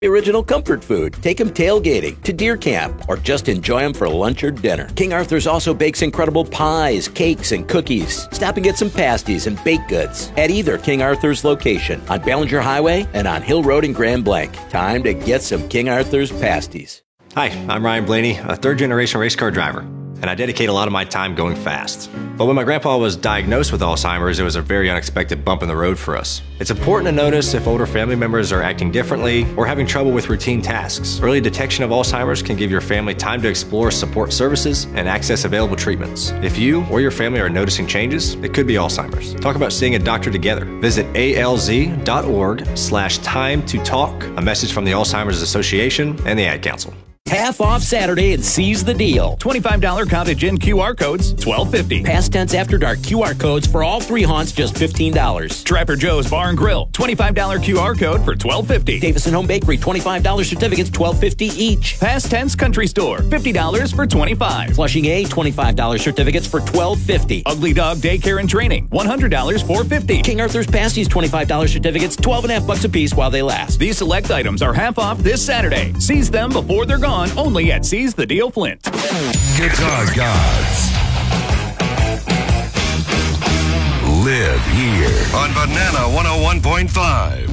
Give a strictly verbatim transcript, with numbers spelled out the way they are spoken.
The original comfort food. Take them tailgating, to deer camp, or just enjoy them for lunch or dinner. King Arthur's also bakes incredible pies, cakes, and cookies. Stop and get some pasties and baked goods at either King Arthur's location on Ballinger Highway and on Hill Road in Grand Blanc. Time to get some King Arthur's pasties. Hi, I'm Ryan Blaney, a third-generation race car driver, and I dedicate a lot of my time going fast. But when my grandpa was diagnosed with Alzheimer's, it was a very unexpected bump in the road for us. It's important to notice if older family members are acting differently or having trouble with routine tasks. Early detection of Alzheimer's can give your family time to explore support services and access available treatments. If you or your family are noticing changes, it could be Alzheimer's. Talk about seeing a doctor together. Visit alz.org slash time to talk. A message from the Alzheimer's Association and the Ad Council. Half off Saturday and seize the deal. twenty-five dollars Cottage Inn Q R codes, twelve fifty. Past Tense After Dark Q R codes for all three haunts, just fifteen dollars. Trapper Joe's Bar and Grill, twenty-five dollars Q R code for twelve fifty. Davison Home Bakery, twenty-five dollars certificates, twelve fifty each. Past Tense Country Store, fifty dollars for twenty-five. Flushing A, twenty-five dollars certificates for twelve fifty. Ugly Dog Daycare and Training, one hundred dollars, four fifty. King Arthur's Pasties, twenty-five dollars certificates, twelve and a half bucks a piece while they last. These select items are half off this Saturday. Seize them before they're gone, only at Seize the Deal Flint. Guitar Gods live here on Banana one oh one point five.